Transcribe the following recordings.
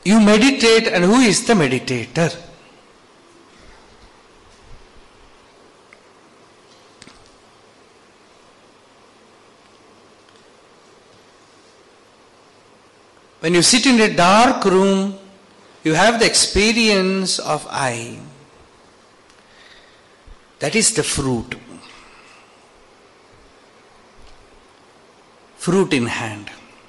You meditate, and who is the meditator? When you sit in a dark room, you have the experience of I. That is the fruit. Fruit in hand.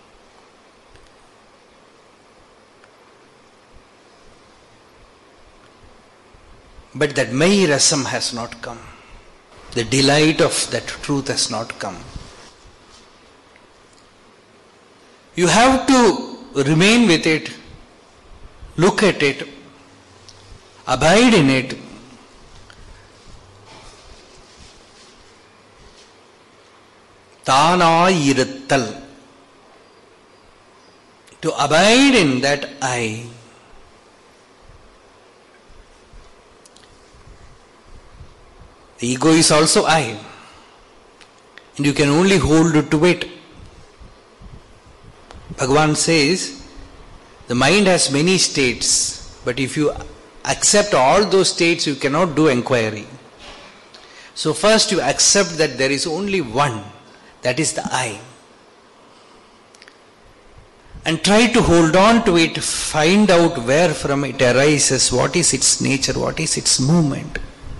But that Mai Rasam has not come. The delight of that truth has not come. You have to remain with it, look at it, abide in it. Tanayirattal. To abide in that I. The ego is also I. And you can only hold to it. Bhagavan says, the mind has many states, but if you accept all those states, you cannot do inquiry. So first you accept that there is only one, that is the I. And try to hold on to it, find out where from it arises, what is its nature, what is its movement.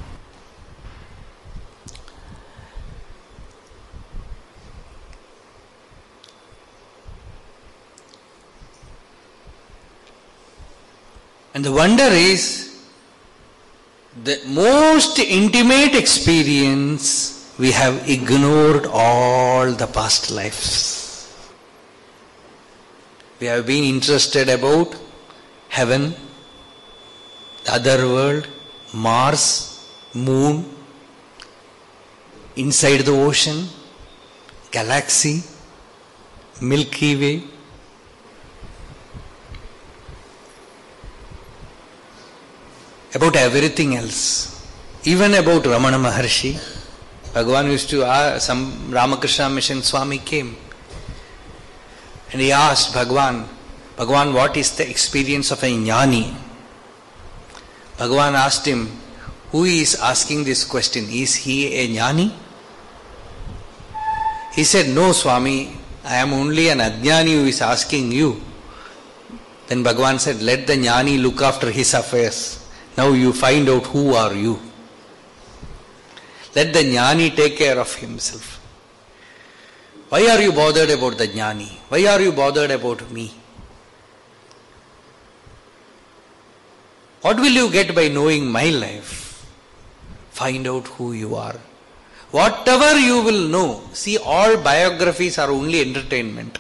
And the wonder is, the most intimate experience, we have ignored all the past lives. We have been interested about heaven, the other world, Mars, moon, inside the ocean, galaxy, Milky Way. About everything else, even about Ramana Maharshi. Bhagavan used to ask, some Ramakrishna Mission Swami came and he asked Bhagavan, what is the experience of a jnani? Bhagavan asked him, who is asking this question? Is he a jnani? He said, no Swami, I am only an ajnani who is asking you. Then Bhagavan said, let the jnani look after his affairs. Now you find out who are you. Let the jnani take care of himself. Why are you bothered about the jnani? Why are you bothered about me? What will you get by knowing my life? Find out who you are. Whatever you will know, see, all biographies are only entertainment.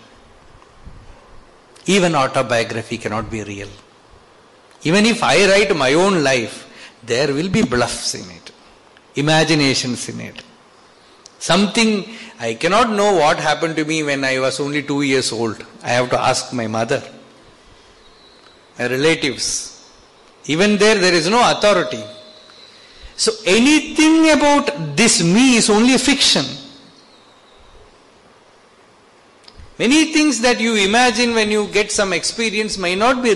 Even autobiography cannot be real. Even if I write my own life, there will be bluffs in it, imaginations in it. Something, I cannot know what happened to me when I was only 2 years old. I have to ask my mother, my relatives. Even there is no authority. So anything about this me is only a fiction. Many things that you imagine when you get some experience may not be